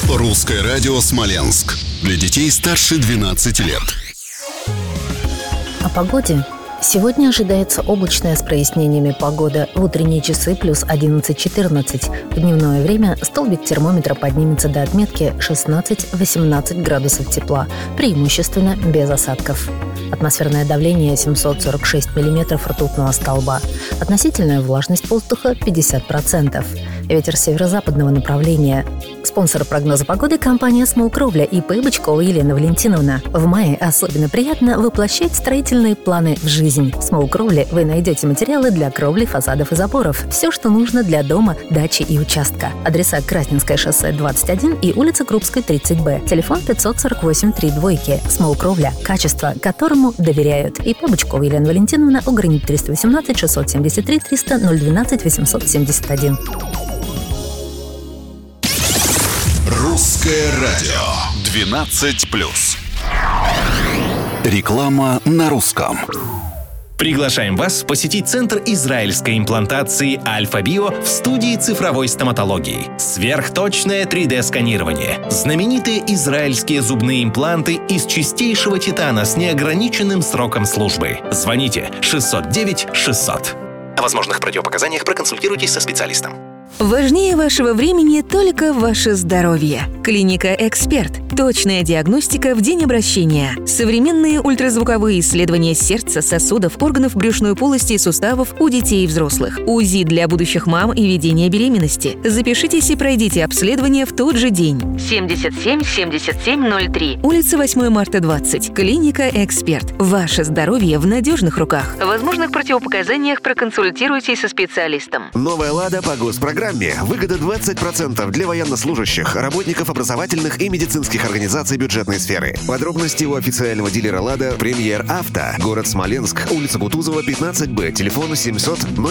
Русское радио «Смоленск». Для детей старше 12 лет. О погоде. Сегодня ожидается облачная с прояснениями погода. В утренние часы плюс 11-14. В дневное время столбик термометра поднимется до отметки 16-18 градусов тепла, преимущественно без осадков. Атмосферное давление 746 миллиметров ртутного столба. Относительная влажность воздуха 50%. Ветер северо-западного направления. Спонсор прогноза погоды – компания «Смолкровля» ИП Бычкова Елена Валентиновна. В мае особенно приятно воплощать строительные планы в жизнь. В «Смолкровле» вы найдете материалы для кровли, фасадов и заборов. Все, что нужно для дома, дачи и участка. Адреса: Красненское шоссе 21 и улица Крупской 30Б. Телефон 548 32. «Смолкровля» – качество, которому доверяют. ИП Бычкова Елена Валентиновна, Угранит 318 673 300 012 871. Русское радио 12+. Реклама на русском. Приглашаем вас посетить Центр израильской имплантации «Альфа-Био» в студии цифровой стоматологии. Сверхточное 3D-сканирование. Знаменитые израильские зубные импланты из чистейшего титана с неограниченным сроком службы. Звоните 609 600. О возможных противопоказаниях проконсультируйтесь со специалистом. Важнее вашего времени только ваше здоровье. Клиника «Эксперт». Точная диагностика в день обращения. Современные ультразвуковые исследования сердца, сосудов, органов брюшной полости и суставов у детей и взрослых. УЗИ для будущих мам и ведения беременности. Запишитесь и пройдите обследование в тот же день. 77-77-03. Улица 8 марта 20. Клиника «Эксперт». Ваше здоровье в надежных руках. О возможных противопоказаниях проконсультируйтесь со специалистом. Новая «Лада» по госпрограмме. Выгода 20% для военнослужащих, работников образовательных и медицинских организаций бюджетной сферы. Подробности у официального дилера «Лада» «Премьер Авто». Город Смоленск, улица Кутузова, 15Б, телефон 700